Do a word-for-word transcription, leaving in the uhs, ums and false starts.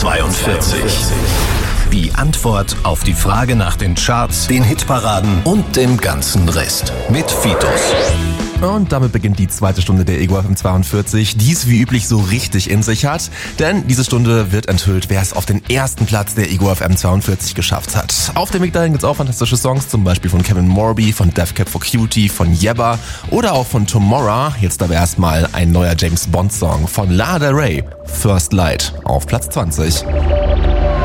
zweiundvierzig. Die Antwort auf die Frage nach den Charts, den Hitparaden und dem ganzen Rest mit Fitus. Und damit beginnt die zweite Stunde der Ego F M zweiundvierzig, die es wie üblich so richtig in sich hat. Denn diese Stunde wird enthüllt, wer es auf den ersten Platz der Ego F M zweiundvierzig geschafft hat. Auf dem Weg dahin gibt's auch fantastische Songs, zum Beispiel von Kevin Morby, von Death Cab for Cutie, von Yebba oder auch von Tomorrow. Jetzt aber erstmal ein neuer James Bond Song von Lana Del Rey, First Light, auf Platz zwanzig.